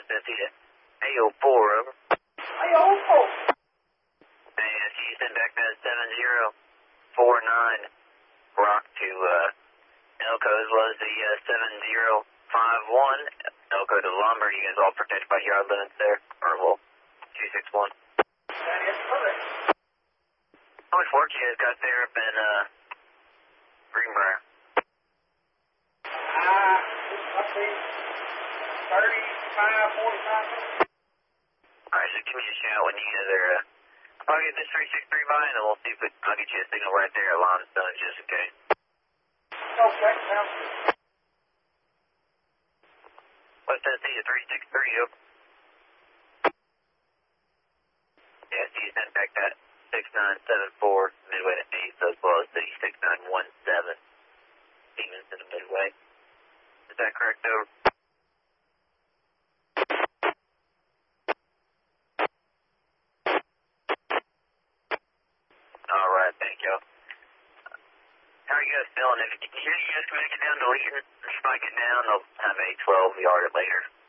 A04, over. A04. And you send back that 7049 rock to Elko as well as the 7051 Elko to Lumber. You guys all protected by yard limits there, or well, 261. That is correct. How much work you guys got there up in Greenbrier? Let's see, 35, 45 minutes. Alright, so give me a shout when you guys are, I'll get this 363 by and then we'll see if I'll get you a signal right there at Limestone just in case. Okay, sounds good. West Tennessee to 363, yep. Yeah, so you sent back that 6974 Midway to East as well as the 6917 Stevens to the Midway. Is that correct, over? Alright, thank you. How are you guys feeling? If you hear you guys can make it down to Leeton, spike it down, they'll have a 12 yard later.